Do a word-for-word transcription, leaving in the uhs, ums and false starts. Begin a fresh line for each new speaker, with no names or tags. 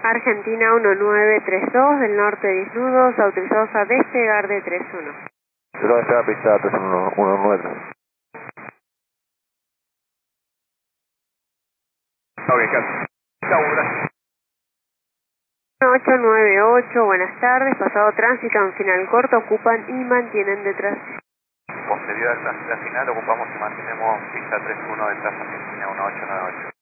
Argentina uno nueve tres dos, del norte diez nudos, autorizados a despegar de tres uno.
Se lo despegar pista tres uno nueve tres. Ok, casi. Chau, gracias.
ocho nueve ocho, buenas tardes, pasado tránsito en final corto, ocupan y mantienen detrás.
Posterior al tránsito final ocupamos y mantenemos pista tres uno detrás Argentina uno ocho nueve ocho.